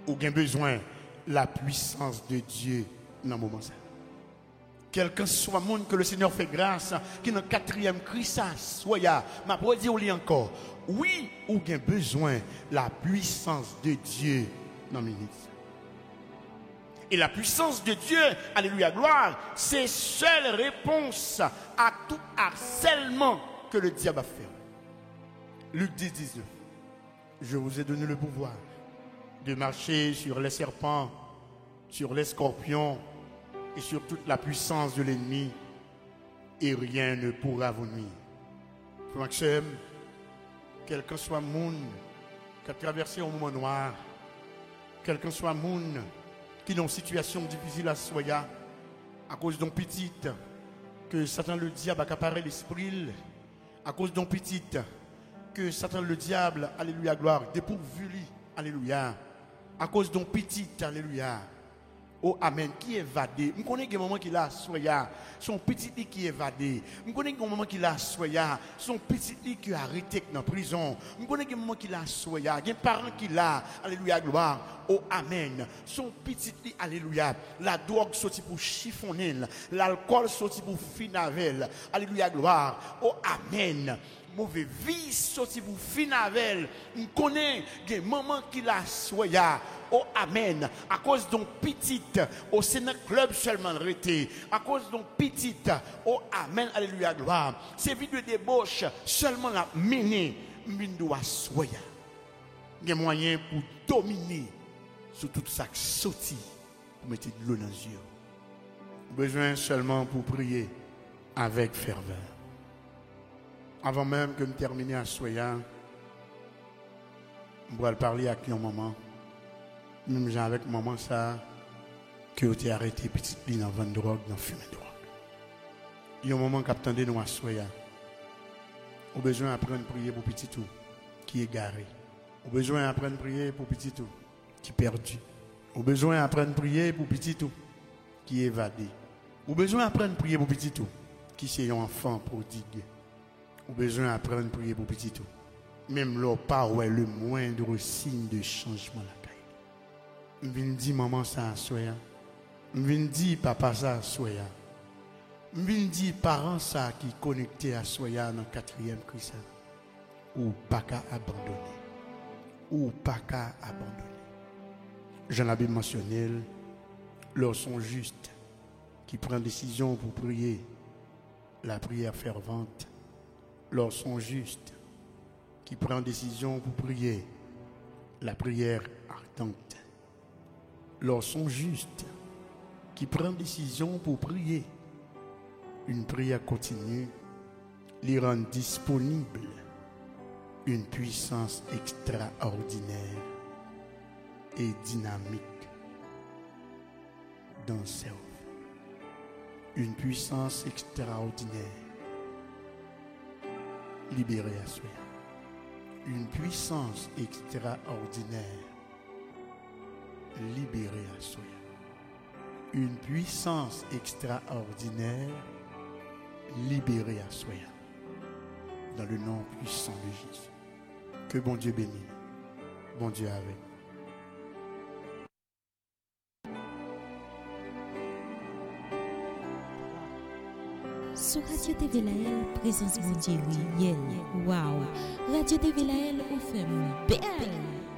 ou bien besoin la puissance de Dieu dans le moment ça. Quelqu'un soit monde que le Seigneur fait grâce, qui dans le 4e Christ, soya, m'a pas dit encore. Oui, ou bien besoin la puissance de Dieu dans le ministère. Et la puissance de Dieu, alléluia, gloire, c'est seule réponse à tout harcèlement que le diable a fait. Luc 10, 19. Je vous ai donné le pouvoir de marcher sur les serpents, sur les scorpions et sur toute la puissance de l'ennemi, et rien ne pourra vous nuire. Maxime, quel que soit le monde qui a traversé un moment noir, quel que soit le monde qui est dans une situation difficile à soya, à cause d'un petit que Satan le diable a accaparé l'esprit, à cause d'un petit que Satan le diable, alléluia, gloire, dépourvu, alléluia, à cause d'un petit, alléluia, oh amen, qui est évadé. Je connais un moment qu'il a soya, son petit qui est évadé. Je connais un moment qu'il a soya, son petit qui est arrêté dans la prison. Je connais un moment qu'il a soya, il y a un parent qui l'a, alléluia, gloire, oh amen. Son petit alléluia, la drogue sorti pour chiffonner, l'alcool sorti pour finavel, alléluia, gloire, oh amen. Mauvais vie sorti pour finavel. Je connais des moments qu'il a soya. Oh amen. À cause d'un petit, au Sénat club seulement arrêté. À cause d'un petit, oh amen, alléluia, gloire. Ces vies de débauche seulement la mener. M'indoua soya. Il y a moyen pour dominer sur tout ça qui sorti pour mettre de l'eau dans les yeux. Besoin seulement pour prier avec ferveur. Avant même que je termine à soya, je vais parler avec un moment. Même j'ai avec maman ça, que tu as arrêté petite ligne dans vendre drogue, dans fumer drogue. Il y a un moment qu'attendez nous à soya. Au besoin d'apprendre à prier pour petit tout qui est garé. Au besoin d'apprendre à prier pour petit tout qui est perdu. Au besoin d'apprendre à prier pour petit tout qui est évadé. Au besoin d'apprendre à prier pour petit tout qui est un enfant prodigue. Au besoin d'apprendre à prier pour petit tout. Même là, pas ouais le moindre signe de changement là. Je viens dire maman ça soya. Je viens dire papa ça soya. Je viens dire parents ça qui connecté à soya dans 4e Christ. Ou pas qu'à abandonner. Ou pas qu'à abandonner. J'en l'avais mentionné, leurs sont justes qui prennent décision pour prier la prière fervente. Leurs sont justes qui prennent décision pour prier la prière ardente. Leurs sont justes qui prennent décision pour prier une prière continue, les rend disponible une puissance extraordinaire et dynamique dans sa vie. Une puissance extraordinaire libérée à soi. Une puissance extraordinaire libérée à soi. Une puissance extraordinaire libérée à soi. Dans le nom puissant de Jésus. Que bon Dieu bénisse. Bon Dieu avec. Sur Radio TV Lael, présence mon Dieu, oui, wow. Radio TV Lael, au fait belle.